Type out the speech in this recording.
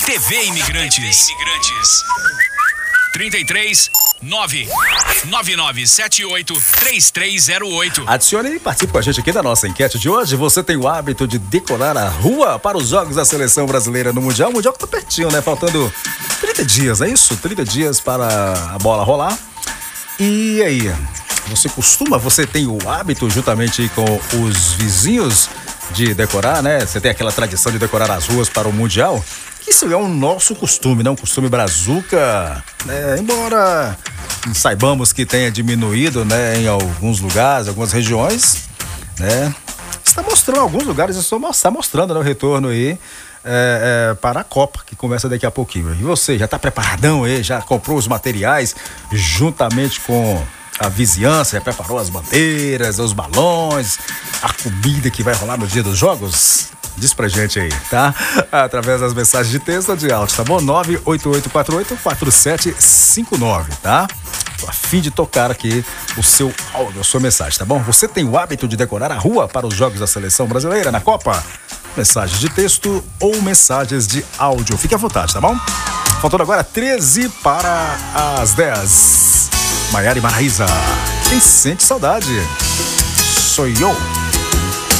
TV Imigrantes. 33 99978 3308. Adicione e participe com a gente aqui da nossa enquete de hoje. Você tem o hábito de decorar a rua para os jogos da seleção brasileira no Mundial? O Mundial que tá pertinho, né? Faltando 30 dias, é isso? 30 dias para a bola rolar. E aí, você tem o hábito juntamente com os vizinhos de decorar, né? Você tem aquela tradição de decorar as ruas para o Mundial? Isso é um nosso costume, né? Um costume brazuca, né? Embora saibamos que tenha diminuído, né? Em alguns lugares, algumas regiões, né? Está mostrando, alguns lugares está mostrando, né? O retorno aí para a Copa, que começa daqui a pouquinho. E você, já está preparadão aí? Já comprou os materiais juntamente com a vizinhança? Já preparou as bandeiras, os balões, a comida que vai rolar no dia dos jogos? Diz pra gente aí, tá? Através das mensagens de texto ou de áudio, tá bom? 988484759, tá? Tô a fim de tocar aqui o seu áudio, a sua mensagem, tá bom? Você tem o hábito de decorar a rua para os jogos da seleção brasileira na Copa? Mensagens de texto ou mensagens de áudio. Fique à vontade, tá bom? Faltando agora 13 para as 10. Maiara e Maraísa. Quem sente saudade? Sou eu.